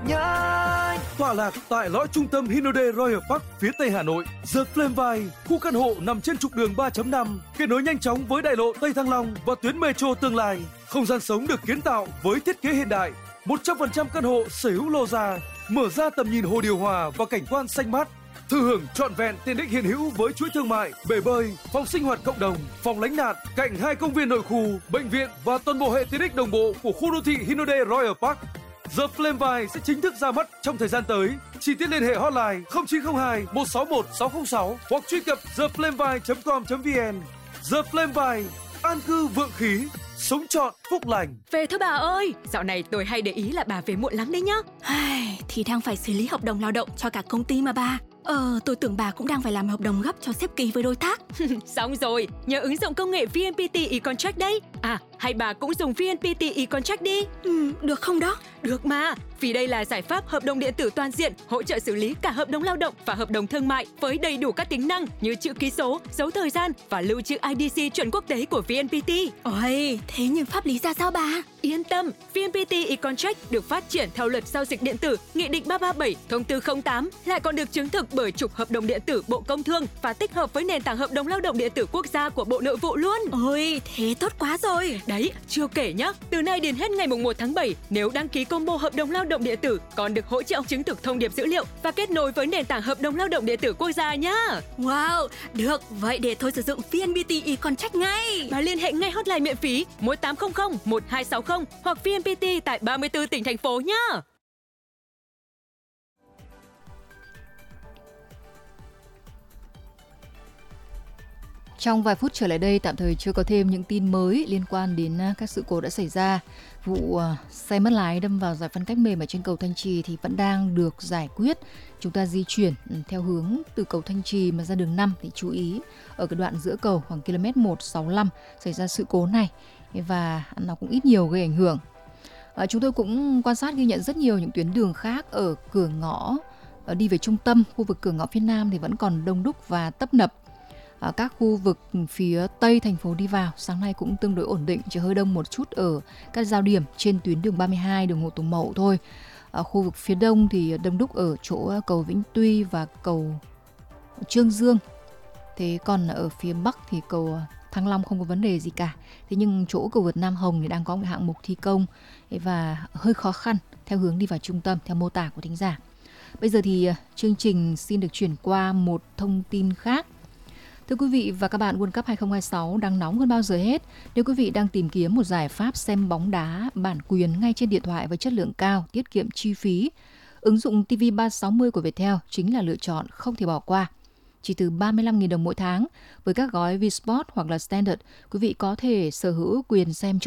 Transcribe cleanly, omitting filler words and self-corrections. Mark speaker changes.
Speaker 1: nhanh. Tọa lạc tại lõi trung tâm Hinode Royal Park phía tây Hà Nội, The Flameville, khu căn hộ nằm trên trục đường 3.5, kết nối nhanh chóng với đại lộ Tây Thăng Long và tuyến metro tương lai. Không gian sống được kiến tạo với thiết kế hiện đại, 100% căn hộ sở hữu lô gia, mở ra tầm nhìn hồ điều hòa và cảnh quan xanh mát. Thừa hưởng trọn vẹn tiện ích hiện hữu với chuỗi thương mại, bể bơi, phòng sinh hoạt cộng đồng, phòng lánh nạn, cạnh 2 công viên nội khu, bệnh viện và toàn bộ hệ tiện ích đồng bộ của khu đô thị Hinode Royal Park. The Flameville sẽ chính thức ra mắt trong thời gian tới. Chi tiết liên hệ hotline 0902 161 606 hoặc truy cập theflameville.com.vn. The Flameville, an cư vượng khí, sống trọn phúc lành.
Speaker 2: Về thôi bà ơi, dạo này tôi hay để ý là bà về muộn lắm đấy nhá.
Speaker 3: Thì đang phải xử lý hợp đồng lao động cho cả công ty mà bà. Tôi tưởng bà cũng đang phải làm hợp đồng gấp cho sếp ký với đối tác.
Speaker 2: Xong rồi, nhờ ứng dụng công nghệ VNPT e-contract đấy. Hay bà cũng dùng VNPT e-contract đi.
Speaker 3: Được không đó?
Speaker 2: Được mà, vì đây là giải pháp hợp đồng điện tử toàn diện, hỗ trợ xử lý cả hợp đồng lao động và hợp đồng thương mại với đầy đủ các tính năng như chữ ký số, dấu thời gian và lưu trữ IDC chuẩn quốc tế của VNPT.
Speaker 3: Ôi, thế nhưng pháp lý ra sao bà?
Speaker 2: Yên tâm, VNPT e-contract được phát triển theo luật giao dịch điện tử, Nghị định 337, Thông tư 08, lại còn được chứng thực bởi Trục Hợp đồng điện tử Bộ Công Thương và tích hợp với nền tảng hợp đồng lao động điện tử quốc gia của Bộ Nội vụ luôn.
Speaker 3: Ôi, thế tốt quá rồi.
Speaker 2: Đấy, chưa kể nhá, từ nay đến hết ngày 1 tháng 7, nếu đăng ký combo hợp đồng lao động điện tử còn được hỗ trợ chứng thực thông điệp dữ liệu và kết nối với nền tảng hợp đồng lao động điện tử quốc gia nhá.
Speaker 3: Wow, được, vậy để tôi sử dụng VNPT e-contract ngay.
Speaker 2: Bà liên hệ ngay hotline miễn phí 1800 1260 hoặc VNPT tại 34 tỉnh thành phố nhá.
Speaker 4: Trong vài phút trở lại đây, tạm thời chưa có thêm những tin mới liên quan đến các sự cố đã xảy ra. Vụ xe mất lái đâm vào giải phân cách mềm ở trên cầu Thanh Trì thì vẫn đang được giải quyết. Chúng ta di chuyển theo hướng từ cầu Thanh Trì mà ra đường 5 thì chú ý ở cái đoạn giữa cầu khoảng km 165 xảy ra sự cố này và nó cũng ít nhiều gây ảnh hưởng. Chúng tôi cũng quan sát ghi nhận rất nhiều những tuyến đường khác ở cửa ngõ đi về trung tâm, khu vực cửa ngõ phía Nam thì vẫn còn đông đúc và tấp nập. Ở các khu vực phía Tây thành phố đi vào sáng nay cũng tương đối ổn định, chỉ hơi đông một chút ở các giao điểm trên tuyến đường 32 đường Hồ Tùng Mậu thôi. Ở khu vực phía Đông thì đông đúc ở chỗ cầu Vĩnh Tuy và cầu Trương Dương. Thế còn ở phía Bắc thì cầu Thăng Long không có vấn đề gì cả. Thế nhưng chỗ cầu vượt Nam Hồng thì đang có một hạng mục thi công và hơi khó khăn theo hướng đi vào trung tâm theo mô tả của thính giả. Bây giờ thì chương trình xin được chuyển qua một thông tin khác. Thưa quý vị và các bạn, World Cup 2026 đang nóng hơn bao giờ hết. Nếu quý vị đang tìm kiếm một giải pháp xem bóng đá bản quyền ngay trên điện thoại với chất lượng cao, tiết kiệm chi phí, ứng dụng TV 360 của Viettel chính là lựa chọn không thể bỏ qua. Chỉ từ 35.000 đồng mỗi tháng, với các gói Vsport hoặc là Standard, quý vị có thể sở hữu quyền xem